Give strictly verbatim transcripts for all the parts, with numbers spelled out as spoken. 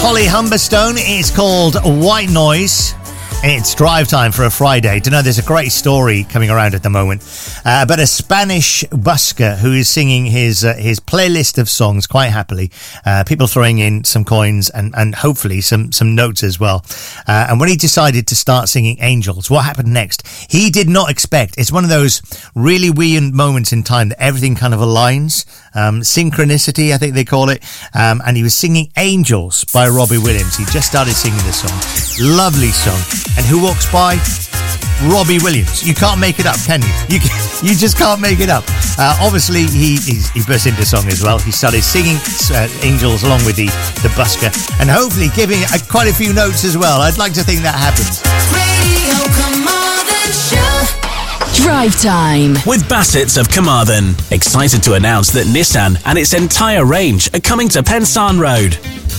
Holly Humberstone. It's called White Noise. It's drive time for a Friday. Don't know, there's a great story coming around at the moment uh, about a Spanish busker who is singing his uh, his playlist of songs quite happily. Uh, people throwing in some coins and, and hopefully some, some notes as well. Uh, and when he decided to start singing Angels, what happened next? He did not expect. It's one of those really weird moments in time that everything kind of aligns. Um, synchronicity, I think they call it. Um, and he was singing Angels by Robbie Williams. He just started singing the song. Lovely song. And who walks by? Robbie Williams. You can't make it up, can you? You, you just can't make it up. Uh, obviously, he he's, he burst into song as well. He started singing uh, Angels along with the, the busker and hopefully giving uh, quite a few notes as well. I'd like to think that happens. Radio Carmarthen Show. Drive time with Bassett's of Carmarthen. Excited to announce that Nissan and its entire range are coming to Pensarn Road.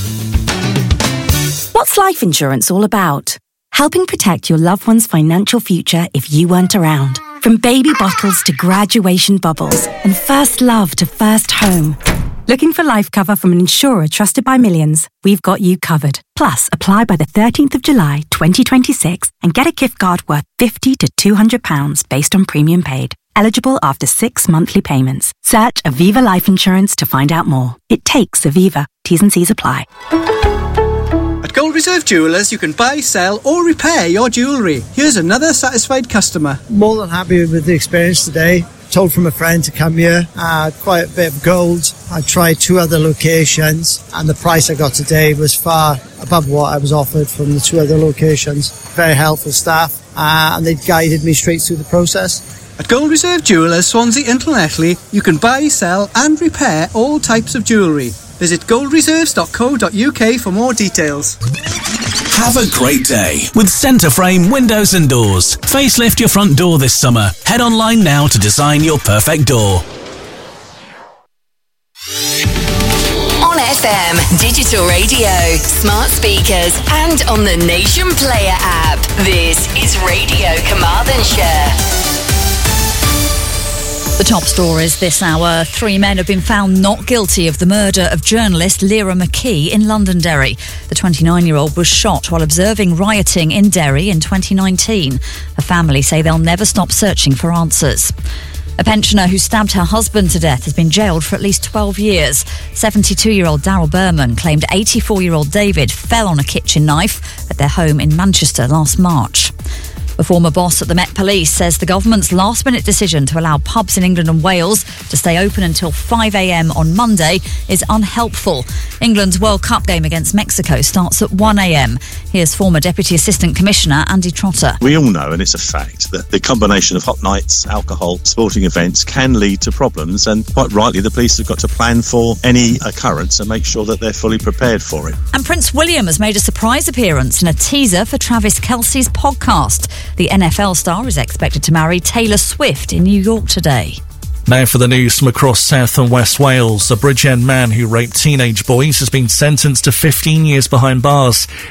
What's life insurance all about? Helping protect your loved one's financial future if you weren't around. From baby bottles to graduation bubbles and first love to first home. Looking for life cover from an insurer trusted by millions? We've got you covered. Plus, apply by the thirteenth of July twenty twenty-six and get a gift card worth fifty to two hundred pounds based on premium paid. Eligible after six monthly payments. Search Aviva Life Insurance to find out more. It takes Aviva. T's and C's apply. At Gold Reserve Jewellers, you can buy, sell or repair your jewellery. Here's another satisfied customer. More than happy with the experience today. Told from a friend to come here. I had quite a bit of gold. I tried two other locations and the price I got today was far above what I was offered from the two other locations. Very helpful staff uh, and they guided me straight through the process. At Gold Reserve Jewellers, Swansea and Llanelli, you can buy, sell and repair all types of jewellery. Visit gold reserves dot co dot uk for more details. Have a great day with Centre Frame Windows and Doors. Facelift your front door this summer. Head online now to design your perfect door. on F M, digital radio, smart speakers, and on the Nation Player app. This is Radio Carmarthenshire. The top stories this hour. Three men have been found not guilty of the murder of journalist Lyra McKee in Londonderry. The twenty-nine-year-old was shot while observing rioting in Derry in twenty nineteen. The family say they'll never stop searching for answers. A pensioner who stabbed her husband to death has been jailed for at least twelve years. seventy-two-year-old Daryl Berman claimed eighty-four-year-old David fell on a kitchen knife at their home in Manchester last March. A former boss at the Met Police says the government's last-minute decision to allow pubs in England and Wales to stay open until five a.m. on Monday is unhelpful. England's World Cup game against Mexico starts at one a.m. Here's former Deputy Assistant Commissioner Andy Trotter. We all know, and it's a fact, that the combination of hot nights, alcohol, sporting events can lead to problems, and quite rightly the police have got to plan for any occurrence and make sure that they're fully prepared for it. And Prince William has made a surprise appearance in a teaser for Travis Kelce's podcast. The N F L star is expected to marry Taylor Swift in New York today. Now for the news from across South and West Wales. A Bridgend man who raped teenage boys has been sentenced to fifteen years behind bars.